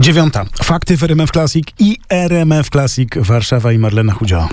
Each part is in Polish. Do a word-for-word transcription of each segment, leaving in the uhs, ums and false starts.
Dziewiąta. Fakty w R M F Classic i R M F Classic Warszawa i Marlena Chudziała.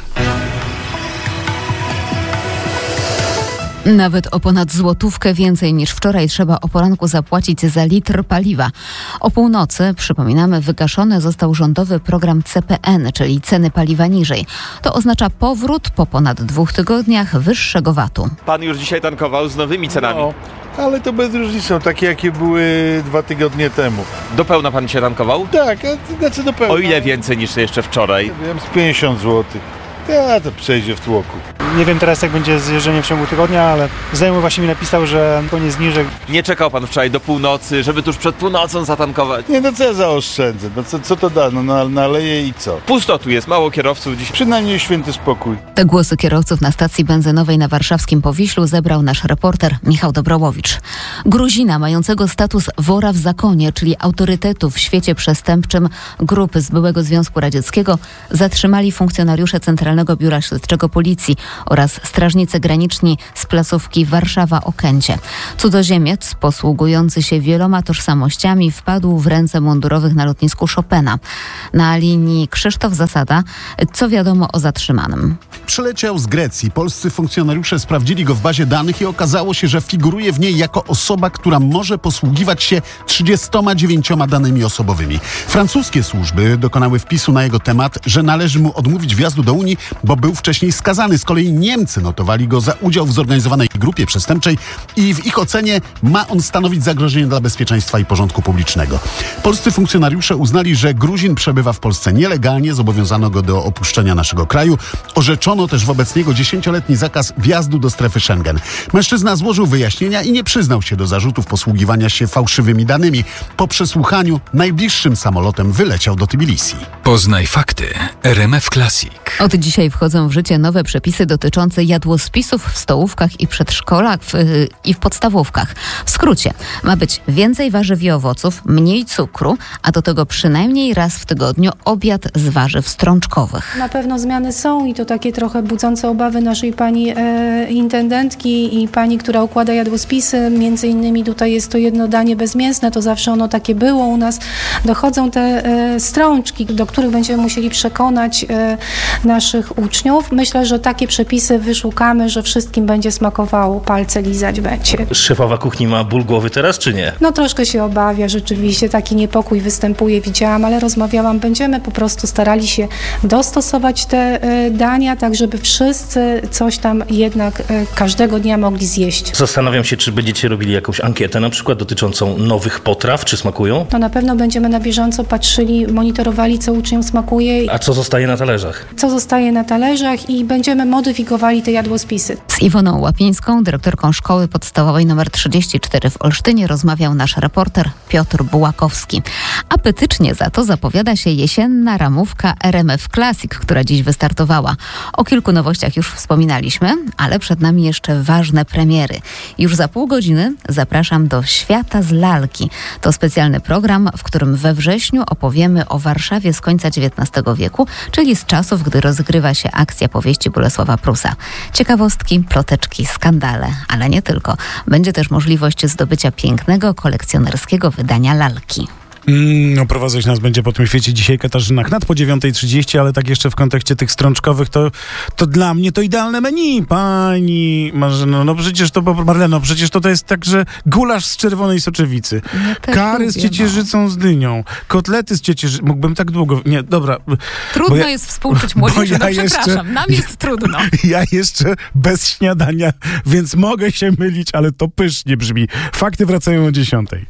Nawet o ponad złotówkę więcej niż wczoraj trzeba o poranku zapłacić za litr paliwa. O północy, przypominamy, wygaszony został rządowy program C P N, czyli ceny paliwa niżej. To oznacza powrót po ponad dwóch tygodniach wyższego V A T-u. Pan już dzisiaj tankował z nowymi cenami. No, ale to bez różnicy, są takie, jakie były dwa tygodnie temu. Do pełna pan się tankował? Tak, a znaczy do pełna. O ile więcej niż jeszcze wczoraj? Ja wiem, z pięćdziesiąt złotych. Ja to przejdzie w tłoku. Nie wiem teraz, jak będzie z jeżdżeniem w ciągu tygodnia, ale znajomy właśnie mi napisał, że koniec zniżek. Nie czekał pan wczoraj do północy, żeby tuż przed północą zatankować? Nie, no co ja zaoszczędzę? No co, co to da? No na, naleję i co? Pusto tu jest, mało kierowców dziś. Przynajmniej święty spokój. Te głosy kierowców na stacji benzynowej na warszawskim Powiślu zebrał nasz reporter Michał Dobrołowicz. Gruzina mającego status wora w zakonie, czyli autorytetu w świecie przestępczym grupy z byłego Związku Radzieckiego, zatrzymali funkcjonariusze Centralnego Biura Śledczego Policji oraz strażnicy graniczni z placówki Warszawa-Okęcie. Cudzoziemiec, posługujący się wieloma tożsamościami, wpadł w ręce mundurowych na lotnisku Chopina. Na linii Krzysztof Zasada. Co wiadomo o zatrzymanym? Przyleciał z Grecji. Polscy funkcjonariusze sprawdzili go w bazie danych i okazało się, że figuruje w niej jako osoba, która może posługiwać się trzydziestoma dziewięcioma danymi osobowymi. Francuskie służby dokonały wpisu na jego temat, że należy mu odmówić wjazdu do Unii, bo był wcześniej skazany. Z kolei Niemcy notowali go za udział w zorganizowanej grupie przestępczej i w ich ocenie ma on stanowić zagrożenie dla bezpieczeństwa i porządku publicznego. Polscy funkcjonariusze uznali, że Gruzin przebywa w Polsce nielegalnie, zobowiązano go do opuszczenia naszego kraju. Orzeczono też wobec niego dziesięcioletni zakaz wjazdu do strefy Schengen. Mężczyzna złożył wyjaśnienia i nie przyznał się do zarzutów posługiwania się fałszywymi danymi. Po przesłuchaniu najbliższym samolotem wyleciał do Tbilisi. Poznaj fakty. R M F Classic. Od dzisiaj wchodzą w życie nowe przepisy dotyczące jadłospisów w stołówkach i przedszkolach w, yy, i w podstawówkach. W skrócie, ma być więcej warzyw i owoców, mniej cukru, a do tego przynajmniej raz w tygodniu obiad z warzyw strączkowych. Na pewno zmiany są i to takie trochę budzące obawy naszej pani e, intendentki i pani, która układa jadłospisy. Między innymi tutaj jest to jedno danie bezmięsne, to zawsze ono takie było u nas. Dochodzą te e, strączki, do których będziemy musieli przekonać e, naszych uczniów. Myślę, że takie przepisy wyszukamy, że wszystkim będzie smakowało, palce lizać będzie. Szefowa kuchni ma ból głowy teraz, czy nie? No troszkę się obawia, rzeczywiście taki niepokój występuje, widziałam, ale rozmawiałam. Będziemy po prostu starali się dostosować te y, dania, tak żeby wszyscy coś tam jednak y, każdego dnia mogli zjeść. Zastanawiam się, czy będziecie robili jakąś ankietę na przykład dotyczącą nowych potraw, czy smakują? No na pewno będziemy na bieżąco patrzyli, monitorowali, co uczniom smakuje. A co zostaje na talerzach? Co zostaje na talerzach i będziemy modyfikowali te jadłospisy. Z Iwoną Łapińską, dyrektorką szkoły podstawowej nr trzydzieści cztery w Olsztynie, rozmawiał nasz reporter Piotr Bułakowski. Apetycznie za to zapowiada się jesienna ramówka R M F Classic, która dziś wystartowała. O kilku nowościach już wspominaliśmy, ale przed nami jeszcze ważne premiery. Już za pół godziny zapraszam do Świata z lalki. To specjalny program, w którym we wrześniu opowiemy o Warszawie z końca dziewiętnastego wieku, czyli z czasów, gdy rozgrywa się akcja powieści Bolesława Prusa. Ciekawostki, ploteczki, skandale, ale nie tylko. Będzie też możliwość zdobycia pięknego, kolekcjonerskiego wydania lalki. Mm, oprowadzać nas będzie po tym świecie dzisiaj Katarzyna Knat po dziewiąta trzydzieści, ale tak jeszcze w kontekście tych strączkowych, to, to dla mnie to idealne menu. Pani Marzeno, no przecież to, Marleno, przecież to, to jest tak, że gulasz z czerwonej soczewicy, ja kary lubię, z ciecierzycą z dynią, kotlety z ciecierzycą, mógłbym tak długo, nie, dobra. Trudno ja, jest współczuć młodzieży, ja no jeszcze, przepraszam, nam jest trudno. Ja jeszcze bez śniadania, więc mogę się mylić, ale to pysznie brzmi. Fakty wracają o dziesiątej.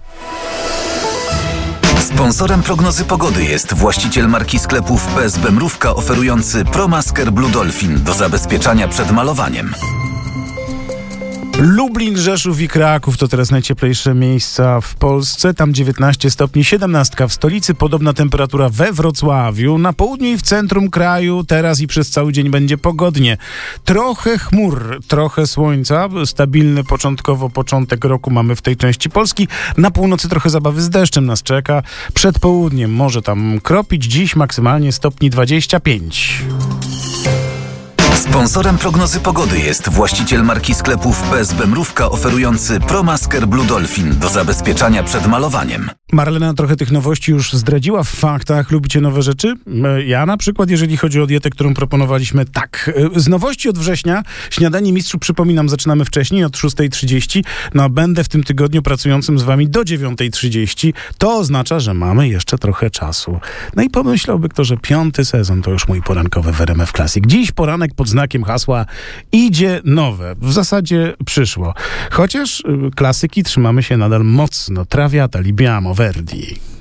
Sponsorem prognozy pogody jest właściciel marki sklepów P S B Mrówka oferujący ProMasker Blue Dolphin do zabezpieczania przed malowaniem. Lublin, Rzeszów i Kraków to teraz najcieplejsze miejsca w Polsce. Tam dziewiętnaście stopni, siedemnaście w stolicy. Podobna temperatura we Wrocławiu. Na południu i w centrum kraju teraz i przez cały dzień będzie pogodnie. Trochę chmur, trochę słońca. Stabilny początkowo początek roku mamy w tej części Polski. Na północy trochę zabawy z deszczem nas czeka. Przed południem może tam kropić. Dziś maksymalnie stopni dwadzieścia pięć. Sponsorem prognozy pogody jest właściciel marki sklepów P S B Mrówka oferujący ProMasker Blue Dolphin do zabezpieczania przed malowaniem. Marlena trochę tych nowości już zdradziła w faktach. Lubicie nowe rzeczy? Ja na przykład, jeżeli chodzi o dietę, którą proponowaliśmy, tak. Z nowości od września Śniadanie Mistrzów, przypominam, zaczynamy wcześniej, od szósta trzydzieści. No a będę w tym tygodniu pracującym z wami do dziewiąta trzydzieści. To oznacza, że mamy jeszcze trochę czasu. No i pomyślałby kto, że piąty sezon to już mój porankowy w R M F Classic. Dziś poranek pod znakiem hasła idzie nowe. W zasadzie przyszło. Chociaż y, klasyki trzymamy się nadal mocno. Traviata, Libiamo, Verdi.